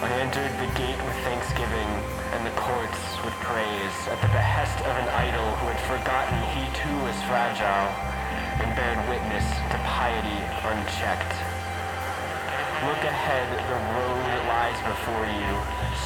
They entered the gate with thanksgiving and the courts with praise at the behest of an idol who had forgotten he too was fragile and bared witness to piety unchecked. Look ahead, the road lies before you,